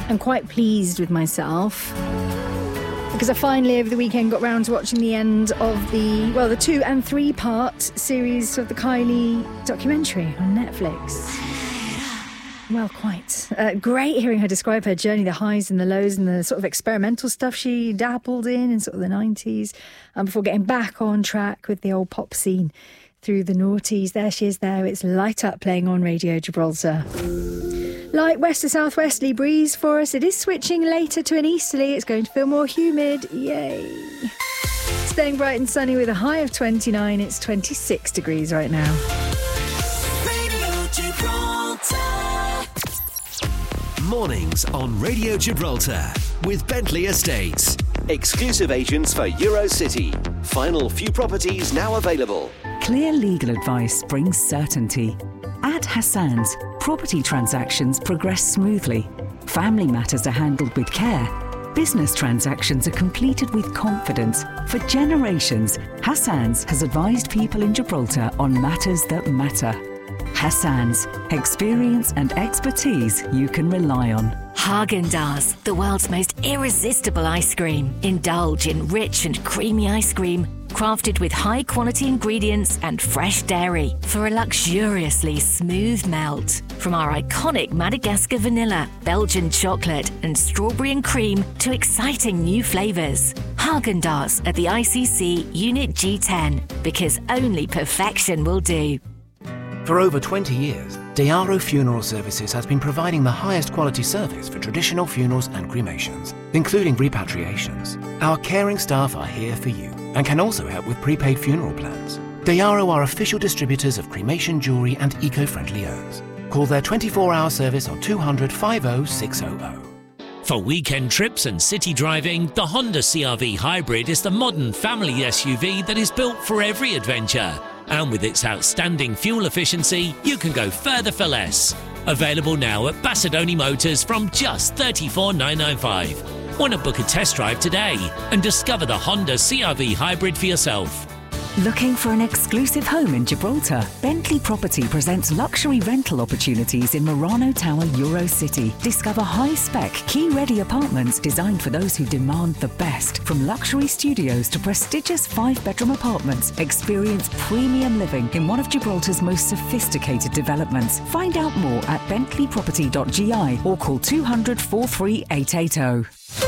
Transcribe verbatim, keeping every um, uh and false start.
I'm quite pleased with myself because I finally over the weekend got round to watching the end of the, well, the two and three part series of the Kylie documentary on Netflix. Well, quite. Uh, great hearing her describe her journey, the highs and the lows and the sort of experimental stuff she dabbled in in sort of the nineties um, before getting back on track with the old pop scene through the noughties. There she is there. It's Light Up playing on Radio Gibraltar. Light west to southwesterly breeze for us. It is switching later to an easterly. It's going to feel more humid. Yay. Staying bright and sunny with a high of twenty-nine. It's twenty-six degrees right now. Radio Gibraltar. Mornings on Radio Gibraltar with Bentley Estates. Exclusive agents for Eurocity. Final few properties now available. Clear legal advice brings certainty. At Hassan's, property transactions progress smoothly. Family matters are handled with care. Business transactions are completed with confidence. For generations, Hassan's has advised people in Gibraltar on matters that matter. Hassan's, experience and expertise you can rely on. Häagen-Dazs, the world's most irresistible ice cream. Indulge in rich and creamy ice cream, crafted with high-quality ingredients and fresh dairy for a luxuriously smooth melt. From our iconic Madagascar vanilla, Belgian chocolate and strawberry and cream to exciting new flavours. Häagen-Dazs at the I C C Unit G ten, because only perfection will do. For over twenty years, Dearo Funeral Services has been providing the highest quality service for traditional funerals and cremations, including repatriations. Our caring staff are here for you and can also help with prepaid funeral plans. Dearo are official distributors of cremation jewellery and eco-friendly urns. Call their twenty-four hour service on two hundred, fifty, six hundred. For weekend trips and city driving, the Honda C R V Hybrid is the modern family S U V that is built for every adventure. And with its outstanding fuel efficiency, you can go further for less. Available now at Bassadoni Motors from just thirty-four thousand nine hundred ninety-five. Want to book a test drive today and discover the Honda C R V Hybrid for yourself. Looking for an exclusive home in Gibraltar? Bentley Property presents luxury rental opportunities in Murano Tower, Eurocity. Discover high-spec, key-ready apartments designed for those who demand the best. From luxury studios to prestigious five-bedroom apartments, experience premium living in one of Gibraltar's most sophisticated developments. Find out more at bentley property dot g i or call two hundred, forty-three, eight eight zero.